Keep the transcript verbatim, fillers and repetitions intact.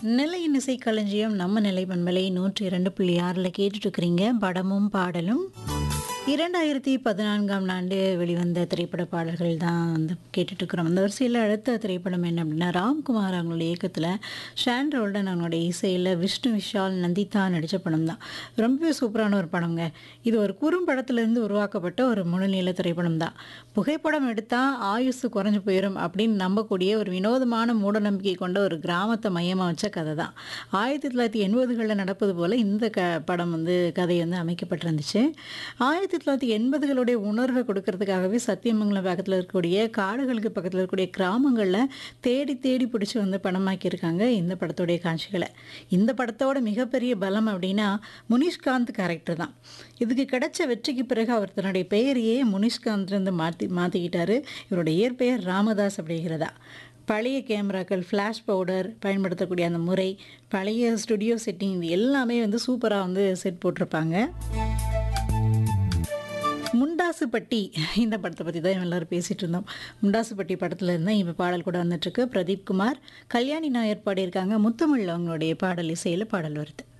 நிலையின் இசை களஞ்சியம் நம்ம நிலை பண்பலை நூற்றி இரண்டு புள்ளி ஆறில் கேட்டுட்டு இருக்கிறீங்க. படமும் பாடலும் இரண்டாயிரத்தி பதினான்காம் ஆண்டு வெளிவந்த திரைப்பட பாடல்கள் தான் வந்து கேட்டுட்ருக்குறோம். அந்த வரிசையில் அடுத்த திரைப்படம் என்ன அப்படின்னா, ராம்குமார் அவங்களுடைய இயக்கத்தில் ஷான் ரோல்டன் அவங்களுடைய இசையில் விஷ்ணு விஷால் நந்திதா நடித்த படம் தான். ரொம்பவே சூப்பரான ஒரு படங்க. இது ஒரு குறும்படத்துலேருந்து உருவாக்கப்பட்ட ஒரு முழுநீள திரைப்படம் தான். புகைப்படம் எடுத்தால் ஆயுசு குறைஞ்சு போயிடும் அப்படின்னு நம்பக்கூடிய ஒரு வினோதமான மூடநம்பிக்கை கொண்ட ஒரு கிராமத்தை மையமாக வச்ச கதை தான். ஆயிரத்தி தொள்ளாயிரத்தி எண்பதுகளில் நடப்பது போல் இந்த க படம் வந்து கதை வந்து அமைக்கப்பட்டிருந்துச்சு. ஆயிரத்தி தொள்ளாயிரத்தி எண்பதுகளுடைய உணர்வை கொடுக்கறதுக்காகவே சத்தியமங்கலம் பக்கத்தில் இருக்கக்கூடிய காடுகளுக்கு பக்கத்தில் இருக்கக்கூடிய கிராமங்களில் தேடி தேடி பிடிச்சி வந்து படமாக்கியிருக்காங்க இந்த படத்துடைய காட்சிகளை. இந்த படத்தோட மிகப்பெரிய பலம் அப்படின்னா முனிஷ்காந்த் கேரக்டர் தான். இதுக்கு கிடைச்ச வெற்றிக்கு பிறகு அவர் தன்னுடைய பெயரையே முனிஷ்காந்த்லேருந்து மாற்றி மாற்றிக்கிட்டாரு. இவருடைய இயற்பெயர் ராமதாஸ் அப்படிங்கிறதா. பழைய கேமராக்கள், ஃப்ளாஷ் பவுடர் பயன்படுத்தக்கூடிய அந்த முறை, பழைய ஸ்டுடியோ செட்டிங், இது எல்லாமே வந்து சூப்பராக வந்து செட் போட்டிருப்பாங்க. முண்டாசுப்பட்டி இந்த படத்தை பற்றி தான் எல்லோரும் பேசிகிட்டு இருந்தோம். முண்டாசுப்பட்டி படத்தில் இருந்தால் இப்போ பாடல் கூட வந்துட்டுருக்கு. பிரதீப் குமார், கல்யாணி நாயர் பாடியிருக்காங்க. முத்தமிழ் அவங்களுடைய பாடல் இசையில் பாடல் வருது.